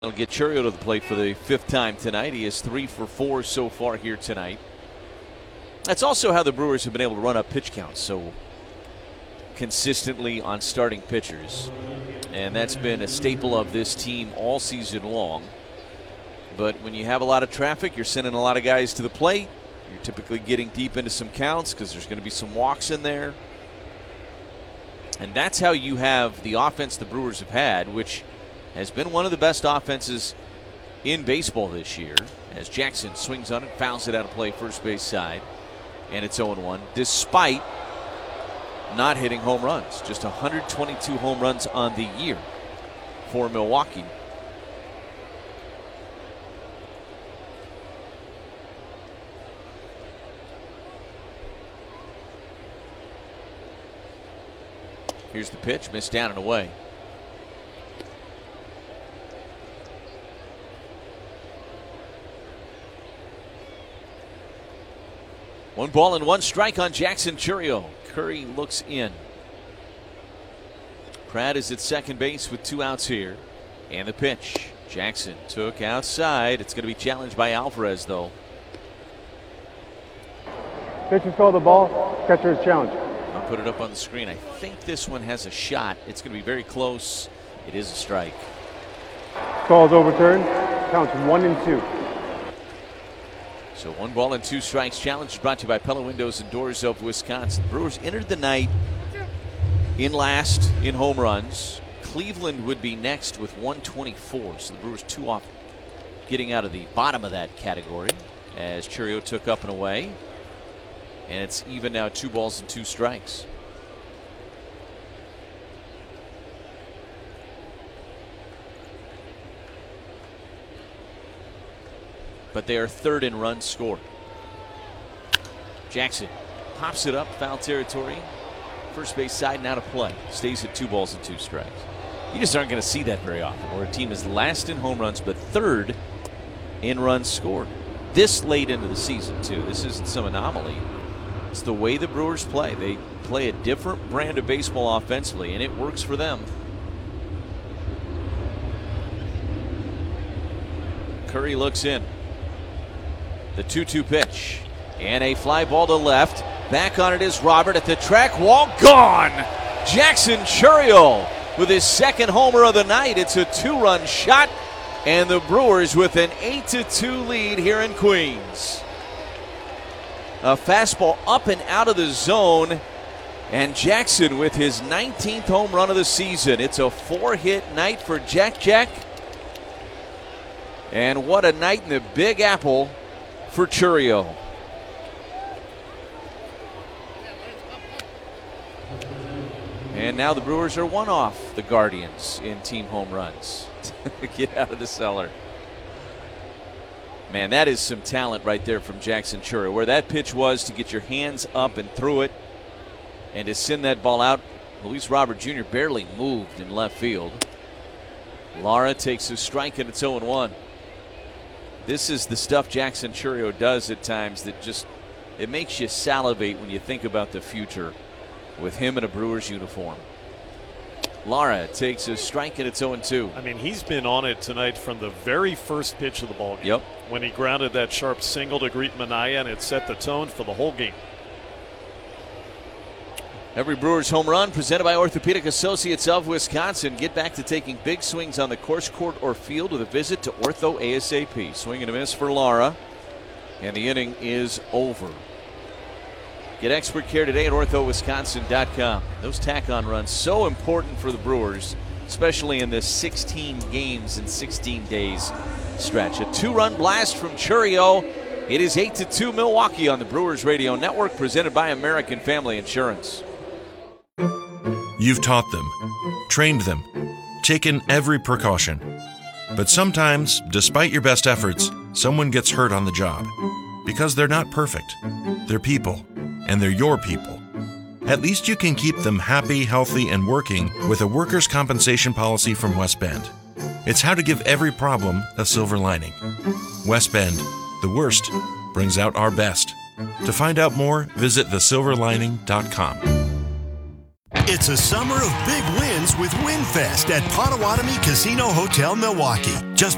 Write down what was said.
He'll get Chourio to the plate for the fifth time tonight. He is 3 for 4 so far here tonight. That's also how the Brewers have been able to run up pitch counts so consistently on starting pitchers. And that's been a staple of this team all season long. But when you have a lot of traffic, you're sending a lot of guys to the plate. You're typically getting deep into some counts because there's going to be some walks in there. And that's how you have the offense the Brewers have had, which has been one of the best offenses in baseball this year, as Jackson swings on it, fouls it out of play first base side, and it's 0-1, despite not hitting home runs. Just 122 home runs on the year for Milwaukee. Here's the pitch, missed down and away. One ball and one strike on Jackson Chourio. Curry looks in. Pratt is at second base with 2 outs here. And the pitch. Jackson took outside. It's going to be challenged by Alvarez, though. Pitch is called the ball. Catcher is challenged. I'll put it up on the screen. I think this one has a shot. It's going to be very close. It is a strike. Call is overturned. Counts 1-2. So 1 ball and 2 strikes. Challenge is brought to you by Pella Windows and Doors of Wisconsin. Brewers entered the night in last in home runs. Cleveland would be next with 124. So the Brewers 2 off getting out of the bottom of that category as Chourio took up and away. And it's even now 2 balls and 2 strikes. But they are third in runs scored. Jackson pops it up, foul territory. First base side, now to play. Stays at 2 balls and 2 strikes. You just aren't going to see that very often, where a team is last in home runs but third in runs scored. This late into the season, too. This isn't some anomaly. It's the way the Brewers play. They play a different brand of baseball offensively, and it works for them. Curry looks in. The 2-2 pitch. And a fly ball to left. Back on it is Robert at the track wall. Gone! Jackson Chourio with his second homer of the night. It's a 2-run shot. And the Brewers with an 8-2 lead here in Queens. A fastball up and out of the zone. And Jackson with his 19th home run of the season. It's a 4-hit night for Jack. And what a night in the Big Apple for Chourio. And now the Brewers are 1 off the Guardians in team home runs. Get out of the cellar. Man, that is some talent right there from Jackson Chourio. Where that pitch was to get your hands up and through it and to send that ball out. Luis Robert Jr. barely moved in left field. Lara takes a strike and it's 0-1. This is the stuff Jackson Chourio does at times that just, it makes you salivate when you think about the future with him in a Brewers uniform. Lara takes a strike and it's 0-2. I mean, he's been on it tonight from the very first pitch of the ball game. Yep. When he grounded that sharp single to greet Minaya, and it set the tone for the whole game. Every Brewers home run presented by Orthopedic Associates of Wisconsin. Get back to taking big swings on the course, court, or field with a visit to Ortho ASAP. Swing and a miss for Lara, and the inning is over. Get expert care today at orthowisconsin.com. Those tack-on runs, so important for the Brewers, especially in this 16 games in 16 days stretch. A 2-run blast from Chourio. It is 8-2 Milwaukee on the Brewers Radio Network, presented by American Family Insurance. You've taught them, trained them, taken every precaution. But sometimes, despite your best efforts, someone gets hurt on the job. Because they're not perfect. They're people, and they're your people. At least you can keep them happy, healthy, and working with a workers' compensation policy from West Bend. It's how to give every problem a silver lining. West Bend, the worst brings out our best. To find out more, visit thesilverlining.com. It's a summer of big wins with WinFest at Potawatomi Casino Hotel Milwaukee. Just